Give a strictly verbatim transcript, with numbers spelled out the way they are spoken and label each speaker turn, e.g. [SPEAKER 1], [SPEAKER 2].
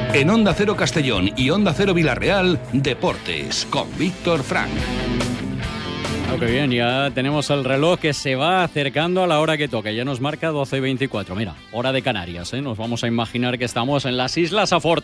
[SPEAKER 1] En Onda Cero Castellón y Onda Cero Villarreal, Deportes, con Víctor Frank.
[SPEAKER 2] Claro que bien, ya tenemos el reloj que se va acercando a la hora que toca. Ya nos marca doce y veinticuatro. Mira, hora de Canarias, ¿eh? Nos vamos a imaginar que estamos en las Islas Afortunadas.